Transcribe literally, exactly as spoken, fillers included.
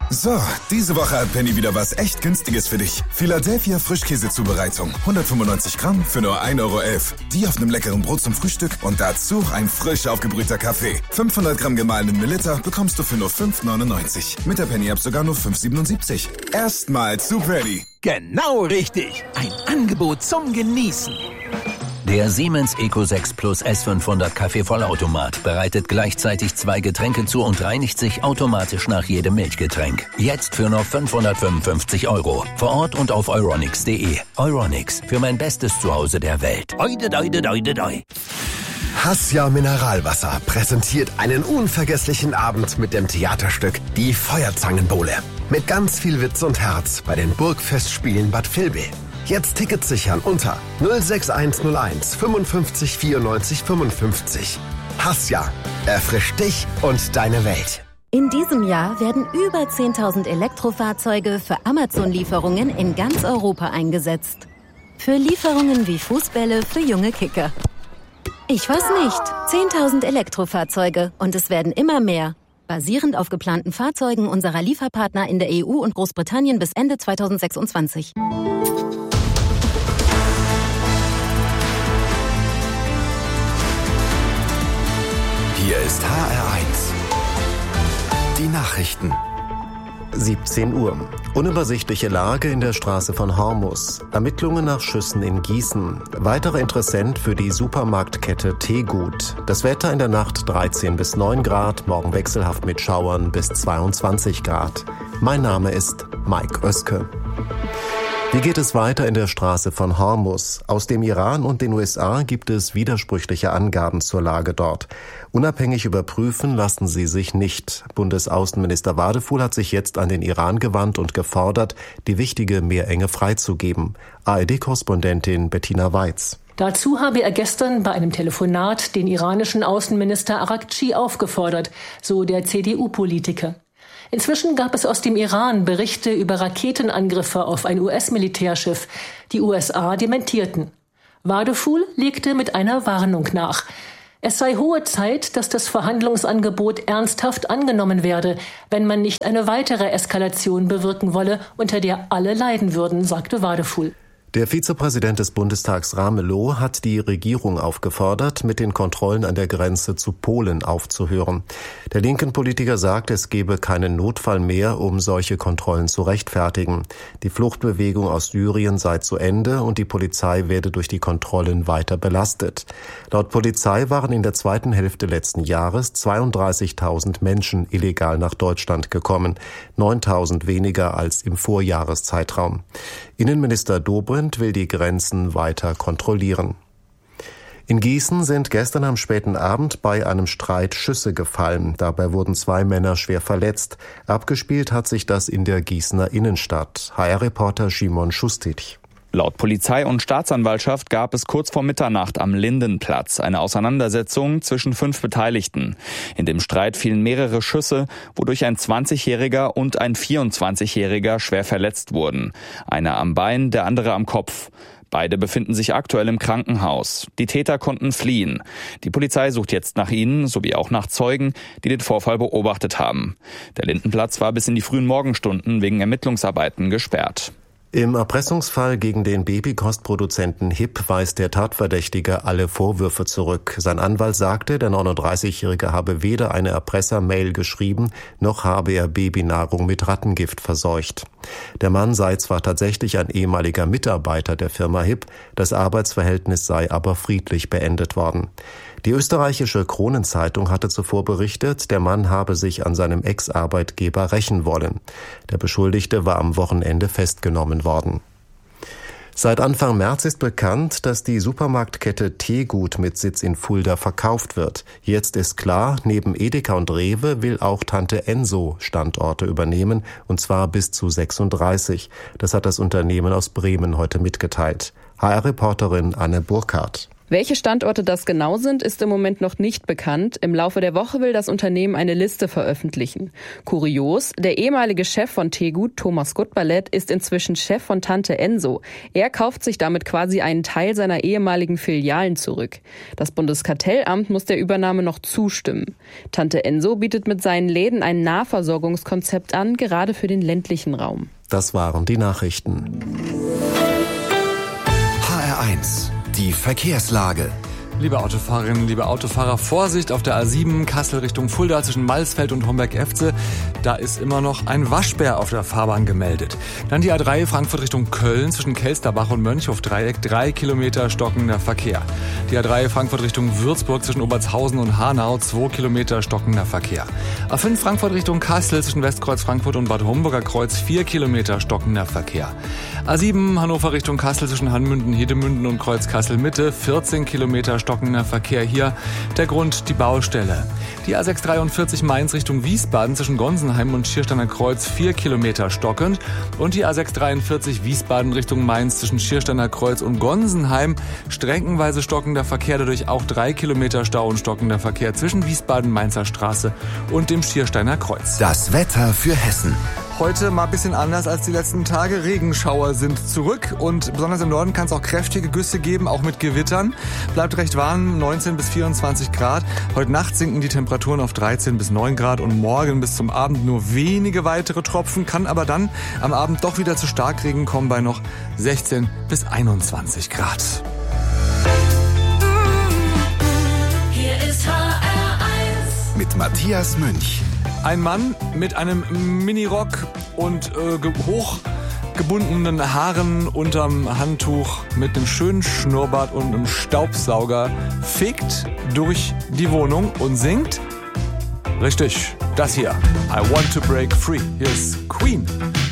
So, diese Woche hat Penny wieder was echt Günstiges für dich. Philadelphia Frischkäsezubereitung. hundertfünfundneunzig Gramm für nur ein Euro elf. Die auf einem leckeren Brot zum Frühstück und dazu ein frisch aufgebrühter Kaffee. fünfhundert Gramm gemahlenen Melitta bekommst du für nur fünf neunundneunzig. Mit der Penny-App sogar nur fünf siebenundsiebzig. Erstmal zu Ready. Genau richtig. Ein Angebot zum Genießen. Der Siemens Eco sechs Plus S fünfhundert Kaffeevollautomat bereitet gleichzeitig zwei Getränke zu und reinigt sich automatisch nach jedem Milchgetränk. Jetzt für nur fünfhundertfünfundfünfzig Euro. Vor Ort und auf euronics punkt de. Euronics, für mein bestes Zuhause der Welt. Oide, oide, oide, oide. Hassia Mineralwasser präsentiert einen unvergesslichen Abend mit dem Theaterstück Die Feuerzangenbowle. Mit ganz viel Witz und Herz bei den Burgfestspielen Bad Vilbel. Jetzt Tickets sichern unter null sechs eins null eins fünfundfünfzig vierundneunzig fünfundfünfzig. Hassia, erfrischt dich und deine Welt. In diesem Jahr werden über zehntausend Elektrofahrzeuge für Amazon-Lieferungen in ganz Europa eingesetzt. Für Lieferungen wie Fußbälle für junge Kicker. Ich weiß nicht, zehntausend Elektrofahrzeuge und es werden immer mehr. Basierend auf geplanten Fahrzeugen unserer Lieferpartner in der E U und Großbritannien bis Ende zweitausendsechsundzwanzig. Hier ist H R eins. Die Nachrichten. siebzehn Uhr. Unübersichtliche Lage in der Straße von Hormus. Ermittlungen nach Schüssen in Gießen. Weiterer Interessent für die Supermarktkette Teegut. Das Wetter in der Nacht dreizehn bis neun Grad, morgen wechselhaft mit Schauern bis zweiundzwanzig Grad. Mein Name ist Mike Oeske. Wie geht es weiter in der Straße von Hormus? Aus dem Iran und den U S A gibt es widersprüchliche Angaben zur Lage dort. Unabhängig überprüfen lassen sie sich nicht. Bundesaußenminister Wadefuhl hat sich jetzt an den Iran gewandt und gefordert, die wichtige Meerenge freizugeben. A R D-Korrespondentin Bettina Weiz. Dazu habe er gestern bei einem Telefonat den iranischen Außenminister Araghchi aufgefordert, so der C D U-Politiker. Inzwischen gab es aus dem Iran Berichte über Raketenangriffe auf ein U S-Militärschiff. Die U S A dementierten. Wadefuhl legte mit einer Warnung nach. Es sei hohe Zeit, dass das Verhandlungsangebot ernsthaft angenommen werde, wenn man nicht eine weitere Eskalation bewirken wolle, unter der alle leiden würden, sagte Wadefuhl. Der Vizepräsident des Bundestags Ramelow hat die Regierung aufgefordert, mit den Kontrollen an der Grenze zu Polen aufzuhören. Der linken Politiker sagt, es gebe keinen Notfall mehr, um solche Kontrollen zu rechtfertigen. Die Fluchtbewegung aus Syrien sei zu Ende und die Polizei werde durch die Kontrollen weiter belastet. Laut Polizei waren in der zweiten Hälfte letzten Jahres zweiunddreißigtausend Menschen illegal nach Deutschland gekommen, neuntausend weniger als im Vorjahreszeitraum. Innenminister Dobrindt will die Grenzen weiter kontrollieren. In Gießen sind gestern am späten Abend bei einem Streit Schüsse gefallen. Dabei wurden zwei Männer schwer verletzt. Abgespielt hat sich das in der Gießener Innenstadt. H R-Reporter Simon Schustic. Laut Polizei und Staatsanwaltschaft gab es kurz vor Mitternacht am Lindenplatz eine Auseinandersetzung zwischen fünf Beteiligten. In dem Streit fielen mehrere Schüsse, wodurch ein zwanzigjähriger und ein vierundzwanzigjähriger schwer verletzt wurden. Einer am Bein, der andere am Kopf. Beide befinden sich aktuell im Krankenhaus. Die Täter konnten fliehen. Die Polizei sucht jetzt nach ihnen, sowie auch nach Zeugen, die den Vorfall beobachtet haben. Der Lindenplatz war bis in die frühen Morgenstunden wegen Ermittlungsarbeiten gesperrt. Im Erpressungsfall gegen den Babykostproduzenten Hipp weist der Tatverdächtige alle Vorwürfe zurück. Sein Anwalt sagte, der neununddreißigjährige habe weder eine Erpressermail geschrieben, noch habe er Babynahrung mit Rattengift verseucht. Der Mann sei zwar tatsächlich ein ehemaliger Mitarbeiter der Firma Hipp, das Arbeitsverhältnis sei aber friedlich beendet worden. Die österreichische Kronenzeitung hatte zuvor berichtet, der Mann habe sich an seinem Ex-Arbeitgeber rächen wollen. Der Beschuldigte war am Wochenende festgenommen worden. Seit Anfang März ist bekannt, dass die Supermarktkette Teegut mit Sitz in Fulda verkauft wird. Jetzt ist klar, neben Edeka und Rewe will auch Tante Enso Standorte übernehmen, und zwar bis zu sechsunddreißig. Das hat das Unternehmen aus Bremen heute mitgeteilt. H R-Reporterin Anne Burkhardt. Welche Standorte das genau sind, ist im Moment noch nicht bekannt. Im Laufe der Woche will das Unternehmen eine Liste veröffentlichen. Kurios, der ehemalige Chef von Tegut, Thomas Gottballett, ist inzwischen Chef von Tante Enso. Er kauft sich damit quasi einen Teil seiner ehemaligen Filialen zurück. Das Bundeskartellamt muss der Übernahme noch zustimmen. Tante Enso bietet mit seinen Läden ein Nahversorgungskonzept an, gerade für den ländlichen Raum. Das waren die Nachrichten. H R eins. Die Verkehrslage. Liebe Autofahrerinnen, liebe Autofahrer, Vorsicht auf der A sieben Kassel Richtung Fulda zwischen Malsfeld und Homberg-Efze. Da ist immer noch ein Waschbär auf der Fahrbahn gemeldet. Dann die A drei Frankfurt Richtung Köln zwischen Kelsterbach und Mönchhof-Dreieck, drei Kilometer stockender Verkehr. Die A drei Frankfurt Richtung Würzburg zwischen Obertshausen und Hanau, zwei Kilometer stockender Verkehr. A fünf Frankfurt Richtung Kassel zwischen Westkreuz Frankfurt und Bad Homburger Kreuz, vier Kilometer stockender Verkehr. A sieben Hannover Richtung Kassel zwischen Hanmünden, Hedemünden und Kreuz Kassel Mitte, vierzehn Kilometer stockender Verkehr hier. Der Grund die Baustelle. Die A sechs dreiundvierzig Mainz Richtung Wiesbaden zwischen Gonsenheim und Schiersteiner Kreuz, vier Kilometer stockend. Und die A sechs dreiundvierzig Wiesbaden Richtung Mainz zwischen Schiersteiner Kreuz und Gonsenheim, streckenweise stockender Verkehr, dadurch auch drei Kilometer Stau und stockender Verkehr zwischen Wiesbaden-Mainzer Straße und dem Schiersteiner Kreuz. Das Wetter für Hessen. Heute mal ein bisschen anders als die letzten Tage. Regenschauer sind zurück und besonders im Norden kann es auch kräftige Güsse geben, auch mit Gewittern. Bleibt recht warm, neunzehn bis vierundzwanzig Grad. Heute Nacht sinken die Temperaturen auf dreizehn bis neun Grad und morgen bis zum Abend nur wenige weitere Tropfen. Kann aber dann am Abend doch wieder zu Starkregen kommen bei noch sechzehn bis einundzwanzig Grad. Hier ist H R eins mit Matthias Münch. Ein Mann mit einem Minirock und äh, ge- hochgebundenen Haaren unterm Handtuch mit einem schönen Schnurrbart und einem Staubsauger fegt durch die Wohnung und singt, richtig, das hier, I Want to Break Free. Hier ist Queen.